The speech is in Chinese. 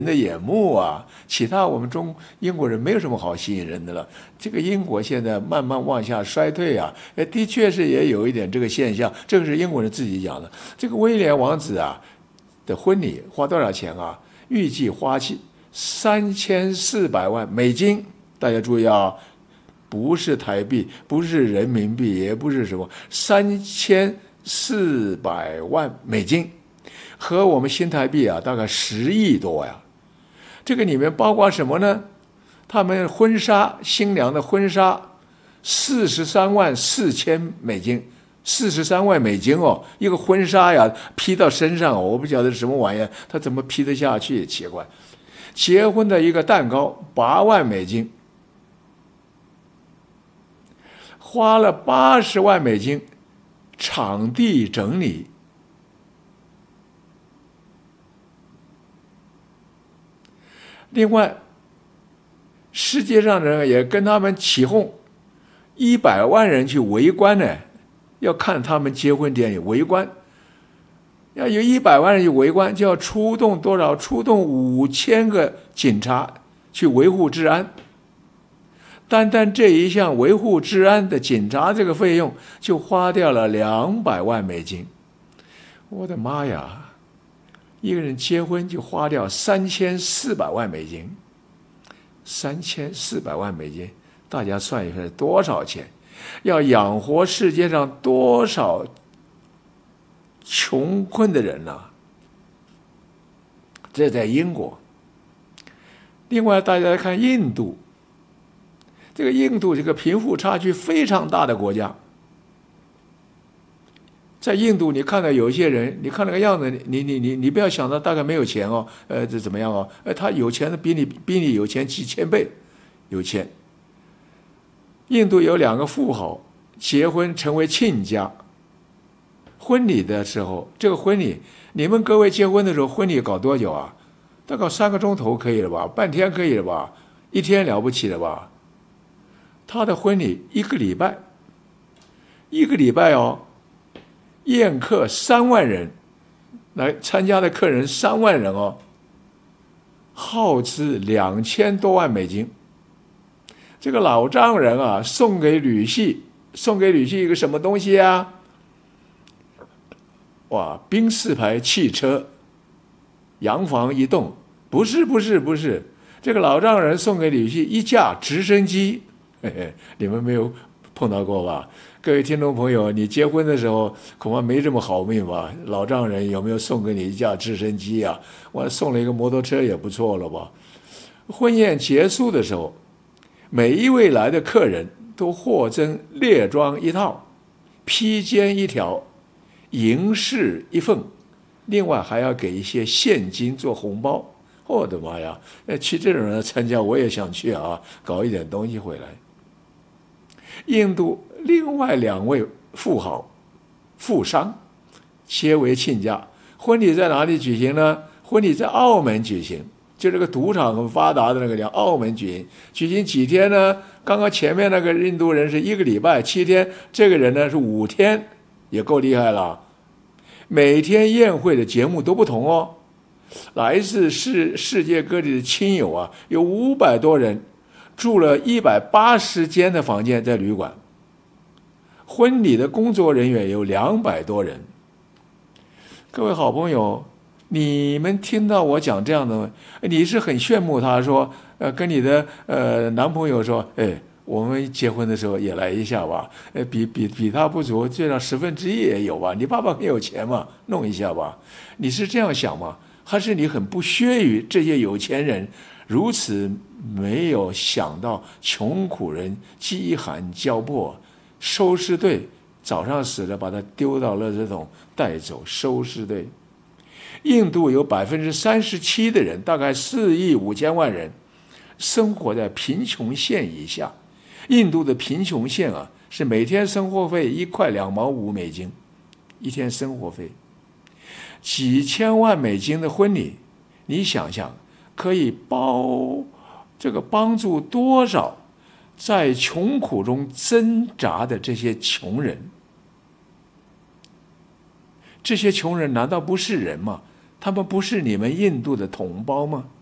的眼目啊，其他我们英国人没有什么好吸引人的了。这个英国现在慢慢往下衰退啊，的确是也有一点这个现象，这个是英国人自己讲的。这个威廉王子啊的婚礼花多少钱啊？预计花$3400万，大家注意啊，不是台币，不是人民币，也不是什么$3400万，和我们新台币啊大概10亿多呀。这个里面包括什么呢？他们婚纱，新娘的婚纱$43.4千，$43万哦，一个婚纱呀披到身上，我不晓得什么玩意儿，他怎么披得下去？奇怪。结婚的一个蛋糕$8万，花了$80万，场地整理。另外，世界上人也跟他们起哄，100万人去围观呢，要看他们结婚典礼，围观。要有100万人去围观，就要出动多少？出动5000个警察去维护治安。单这一项维护治安的警察这个费用就花掉了$200万。我的妈呀！一个人结婚就花掉$3400万，$3400万，大家算一算多少钱？要养活世界上多少穷困的人啊？这在英国。另外，大家看印度，这个印度这个贫富差距非常大的国家。在印度，你看到有一些人，你看那个样子，你不要想到大概没有钱哦，这怎么样哦？他有钱的比你有钱几千倍，有钱。印度有2个富豪结婚成为亲家，婚礼的时候，这个婚礼，你们各位结婚的时候，婚礼搞多久啊？大概3个钟头可以了吧？半天可以了吧？1天了不起了吧？他的婚礼1个礼拜哦。宴客3万人，来参加的客人3万人哦，耗资$2000多万。这个老丈人啊，送给女婿一个什么东西啊？哇，宾士牌汽车，洋房1栋，不是，这个老丈人送给女婿一架直升机，你们没有碰到过吧？各位听众朋友，你结婚的时候恐怕没这么好命吧？老丈人有没有送给你一架直升机啊？我送了一个摩托车也不错了吧？婚宴结束的时候，每一位来的客人都获赠猎装1套，披肩1条，银饰1份，另外还要给一些现金做红包。我的妈呀！去这种人参加，我也想去啊，搞一点东西回来。印度另外2位富商结为亲家，婚礼在哪里举行呢？婚礼在澳门举行，就这个赌场很发达的那个地方，澳门举行几天呢？刚刚前面那个印度人是1个礼拜7天，这个人呢是5天，也够厉害了。每天宴会的节目都不同哦，来自世界各地的亲友啊，有500多人。住了180间的房间在旅馆，婚礼的工作人员有200多人。各位好朋友，你们听到我讲这样的，你是很羡慕他说，跟你的男朋友说，我们结婚的时候也来一下吧，比他不足，最少1/10也有吧？你爸爸很有钱嘛，弄一下吧？你是这样想吗？还是你很不屑于这些有钱人？如此没有想到穷苦人饥寒交迫，收尸队早上死了把他丢到垃圾桶带走，收尸队。印度有37%的人，大概4亿5千万人生活在贫穷线以下。印度的贫穷线啊，是每天生活费1块2毛5，一天生活费。几千万美金的婚礼，你想想可以帮助多少在穷苦中挣扎的这些穷人？这些穷人难道不是人吗？他们不是你们印度的同胞吗？